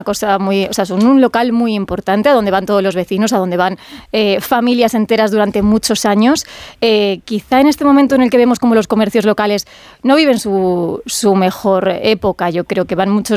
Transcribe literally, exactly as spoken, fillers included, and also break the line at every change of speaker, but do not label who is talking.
cosa muy, o sea, son un local muy importante a donde van todos los vecinos, a donde van eh, familias enteras durante muchos años. Eh, quizá en este momento en el que vemos como los comercios locales no viven su, su mejor época, yo creo que van muchos